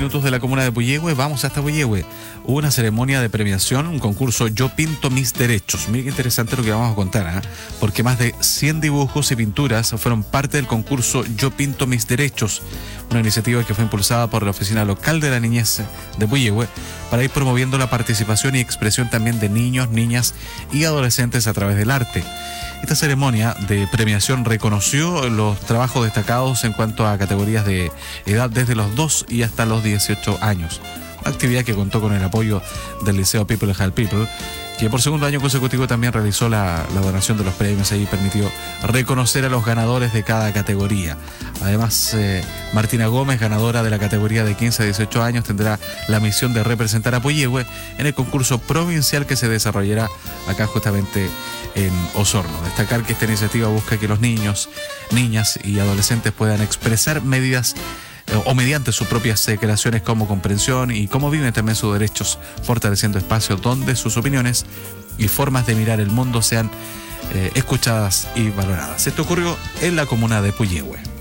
minutos de la comuna de Puyehue. Vamos hasta Puyehue. Hubo una ceremonia de premiación, un concurso Yo Pinto Mis Derechos. Mira qué interesante lo que vamos a contar, porque más de 100 dibujos y pinturas fueron parte del concurso Yo Pinto Mis Derechos, una iniciativa que fue impulsada por la Oficina Local de la Niñez de Puyehue para ir promoviendo la participación y expresión también de niños, niñas y adolescentes a través del arte. Esta ceremonia de premiación reconoció los trabajos destacados en cuanto a categorías de edad desde los 2 y hasta los 18 años. Una actividad que contó con el apoyo del Liceo People Help People, que por segundo año consecutivo también realizó la donación de los premios y permitió reconocer a los ganadores de cada categoría. Además, Martina Gómez, ganadora de la categoría de 15 a 18 años, tendrá la misión de representar a Puyehue en el concurso provincial que se desarrollará acá justamente en Osorno. Destacar que esta iniciativa busca que los niños, niñas y adolescentes puedan expresar medidas o mediante sus propias creaciones como comprensión y cómo viven también sus derechos, fortaleciendo espacios donde sus opiniones y formas de mirar el mundo sean escuchadas y valoradas. Esto ocurrió en la comuna de Puyehue.